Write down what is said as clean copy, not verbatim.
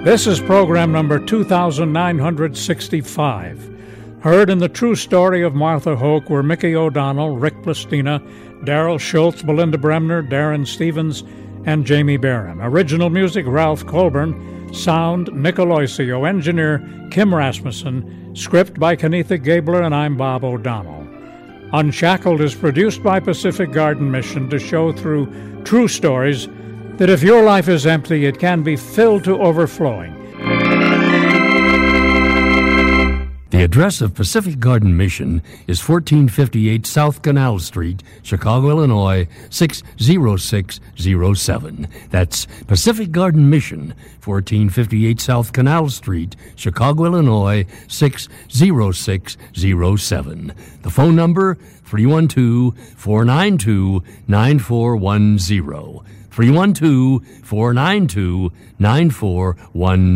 This is program number 2965. Heard in the true story of Martha Hoke were Mickey O'Donnell, Rick Plastina, Daryl Schultz, Belinda Bremner, Darren Stevens, and Jamie Barron. Original music, Ralph Colburn. Sound, Nick Aloisio. Engineer, Kim Rasmussen. Script by Kenetha Gabler, and I'm Bob O'Donnell. Unshackled is produced by Pacific Garden Mission to show through true stories that if your life is empty, it can be filled to overflowing. The address of Pacific Garden Mission is 1458 South Canal Street, Chicago, Illinois, 60607. That's Pacific Garden Mission, 1458 South Canal Street, Chicago, Illinois, 60607. The phone number, 312-492-9410. 312-492-9410.